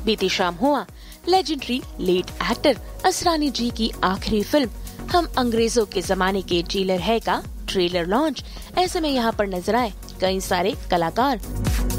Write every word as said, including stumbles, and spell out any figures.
बीती शाम हुआ लेजेंडरी लेट एक्टर असरानी जी की आखिरी फिल्म हम अंग्रेजों के जमाने के जेलर है का ट्रेलर लॉन्च। ऐसे में यहाँ पर नजर आए कई सारे कलाकार।